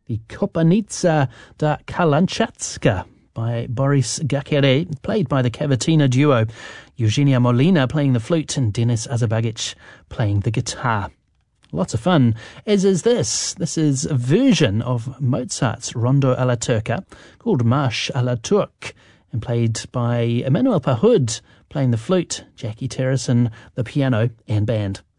the Kopanica da Kalanchatska by Boris Gakere, played by the Cavatina duo, Eugenia Molina playing the flute and Denis Azabagic playing the guitar. Lots of fun, as is this. This is a version of Mozart's Rondo alla Turca called Marche à la Turque, and played by Emmanuel Pahud playing the flute, Jackie Terrison the piano and band.